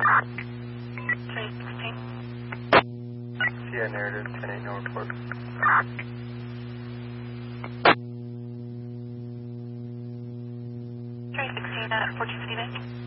316. Yeah, narrative, 10-8, no report. 316 at 14 City Bank.